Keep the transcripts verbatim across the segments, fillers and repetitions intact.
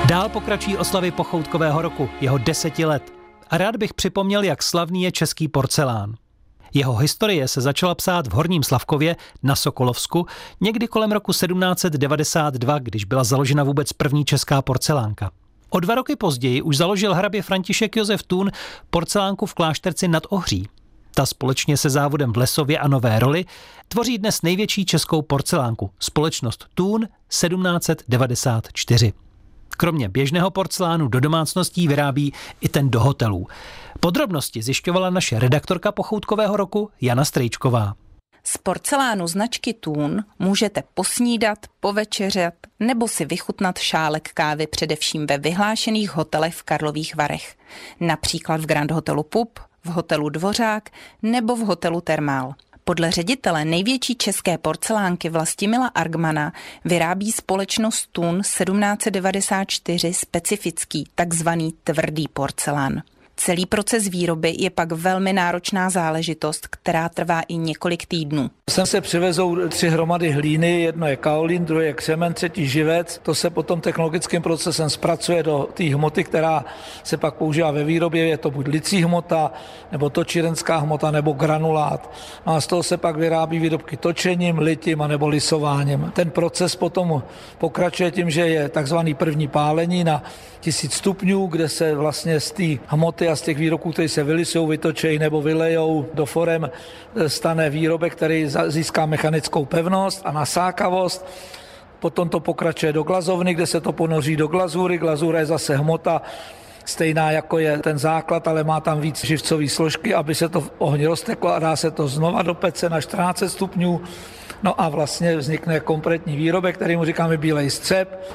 Dál pokračují oslavy pochoutkového roku, jeho deseti let. A rád bych připomněl, jak slavný je český porcelán. Jeho historie se začala psát v Horním Slavkově na Sokolovsku někdy kolem roku sedmnáct set devadesát dva, když byla založena vůbec první česká porcelánka. O dva roky později už založil hrabě František Josef Thun porcelánku v Klášterci nad Ohří. Ta společně se závodem v Lesově a Nové Roli tvoří dnes největší českou porcelánku, společnost Thun sedmnáct set devadesát čtyři. Kromě běžného porcelánu do domácností vyrábí i ten do hotelů. Podrobnosti zjišťovala naše redaktorka pochoutkového roku Jana Strejčková. Z porcelánu značky Thun můžete posnídat, povečeřet nebo si vychutnat šálek kávy především ve vyhlášených hotelech v Karlových Varech. Například v Grand Hotelu Pup, v hotelu Dvořák nebo v hotelu Thermal. Podle ředitele největší české porcelánky Vlastimila Argmana vyrábí společnost Thun sedmnáct set devadesát čtyři specifický, takzvaný tvrdý porcelán. Celý proces výroby je pak velmi náročná záležitost, která trvá i několik týdnů. Sem se přivezou tři hromady hlíny, jedno je kaolín, druhé je křemen, třetí živec. To se potom technologickým procesem zpracuje do té hmoty, která se pak používá ve výrobě. Je to buď licí hmota, nebo točírenská hmota, nebo granulát. No a z toho se pak vyrábí výrobky točením, litím a nebo lisováním. Ten proces potom pokračuje tím, že je takzvaný první pálení na tisíc stupňů, kde se vlastně z té hmoty a z těch výrobků, které se vylisují, vytočejí nebo vylejou do forem, stane výrobek, který získá mechanickou pevnost a nasákavost. Potom to pokračuje do glazovny, kde se to ponoří do glazury. Glazura je zase hmota stejná, jako je ten základ, ale má tam víc živcové složky, aby se to v ohni rozteklo a dá se to znova do pece na čtrnáct set stupňů. No a vlastně vznikne kompletní výrobek, kterýmu říkáme bílej střep.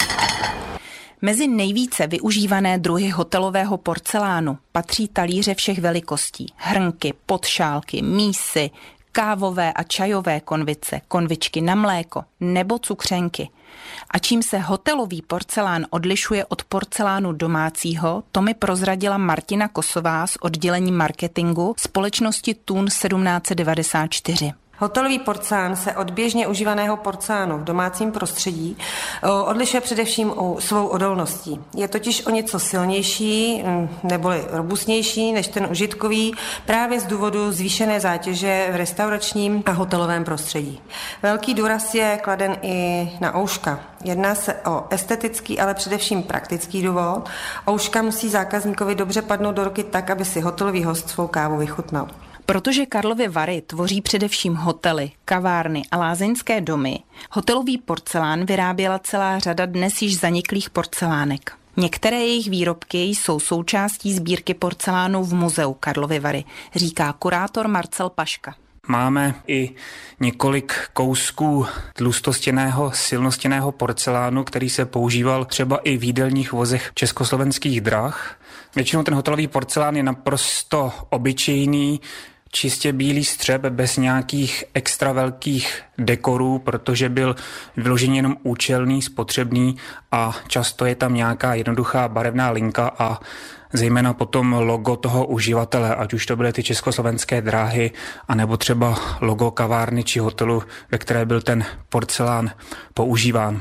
Mezi nejvíce využívané druhy hotelového porcelánu patří talíře všech velikostí, hrnky, podšálky, mísy, kávové a čajové konvice, konvičky na mléko nebo cukřenky. A čím se hotelový porcelán odlišuje od porcelánu domácího, to mi prozradila Martina Kosová z oddělení marketingu společnosti Thun sedmnáct set devadesát čtyři. Hotelový porcelán se od běžně užívaného porcelánu v domácím prostředí odlišuje především svou odolností. Je totiž o něco silnější neboli robustnější než ten užitkový právě z důvodu zvýšené zátěže v restauračním a hotelovém prostředí. Velký důraz je kladen i na ouška. Jedná se o estetický, ale především praktický důvod. Ouška musí zákazníkovi dobře padnout do ruky tak, aby si hotelový host svou kávu vychutnal. Protože Karlovy Vary tvoří především hotely, kavárny a lázeňské domy, hotelový porcelán vyráběla celá řada dnes již zaniklých porcelánek. Některé jejich výrobky jsou součástí sbírky porcelánu v muzeu Karlovy Vary, říká kurátor Marcel Paška. Máme i několik kousků tlustostěného, silnostěného porcelánu, který se používal třeba i v jídelních vozech československých drah. Většinou ten hotelový porcelán je naprosto obyčejný, čistě bílý střep bez nějakých extra velkých dekorů, protože byl vyloženě jenom účelný, spotřebný a často je tam nějaká jednoduchá barevná linka a zejména potom logo toho uživatele, ať už to byly ty československé dráhy, anebo třeba logo kavárny či hotelu, ve které byl ten porcelán používán.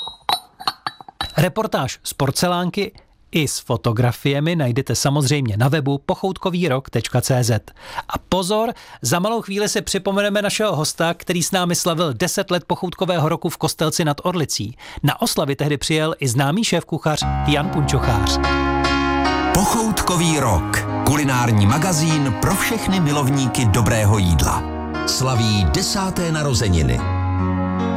Reportáž z porcelánky i s fotografiemi najdete samozřejmě na webu pochoutkovýrok tečka cé zet. A pozor, za malou chvíli si připomeneme našeho hosta, který s námi slavil deset let pochoutkového roku v Kostelci nad Orlicí. Na oslavy tehdy přijel i známý šéfkuchař Jan Punčochář. Pochoutkový rok. Kulinární magazín pro všechny milovníky dobrého jídla. Slaví desáté narozeniny.